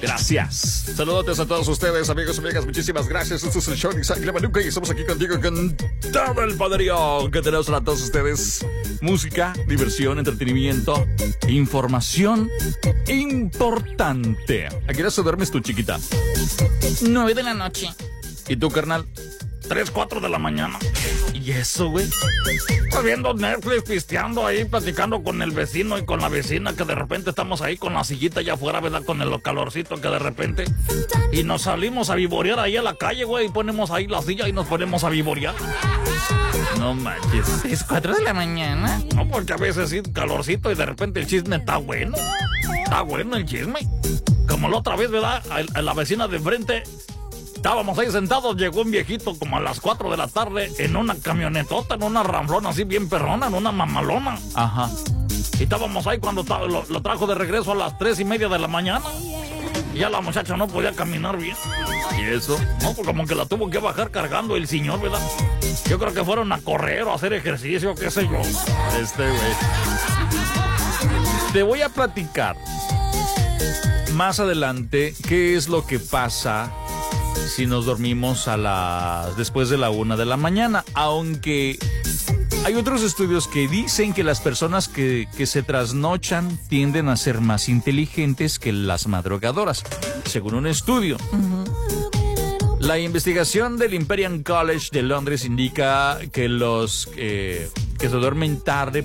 Gracias. Saludos a todos ustedes, amigos y amigas. Muchísimas gracias. Esto es el show de Isaac Levanuca y estamos aquí contigo con todo el poderío que tenemos para todos ustedes. Música, diversión, entretenimiento, información importante. ¿A qué hora se duermes tú, chiquita? 9 de la noche. ¿Y tú, carnal? 3, 4 de la mañana. ¿Y eso, güey? Estoy viendo Netflix, pisteando ahí, platicando con el vecino y con la vecina, que de repente estamos ahí con la sillita allá afuera, ¿verdad? Con el calorcito que de repente... Y nos salimos a vivorear ahí a la calle, güey, y ponemos ahí la silla y nos ponemos a vivorear. No manches. 3, 4 de la mañana. No, porque a veces sí, calorcito y de repente el chisme está bueno. Está bueno el chisme. Como la otra vez, ¿verdad? A la vecina de enfrente... Estábamos ahí sentados, llegó un viejito como a las 4 de la tarde en una camionetota, en una ramblona así bien perrona, en una mamalona. Ajá. Y estábamos ahí cuando lo trajo de regreso a las 3:30 de la mañana. Y ya la muchacha no podía caminar bien. ¿Y eso? No, pues como que la tuvo que bajar cargando el señor, ¿verdad? Yo creo que fueron a correr o a hacer ejercicio, qué sé yo. Güey. Te voy a platicar más adelante qué es lo que pasa si nos dormimos después de la 1 de la mañana, aunque hay otros estudios que dicen que las personas que se trasnochan tienden a ser más inteligentes que las madrugadoras, según un estudio. La investigación del Imperial College de Londres indica que los que se duermen tarde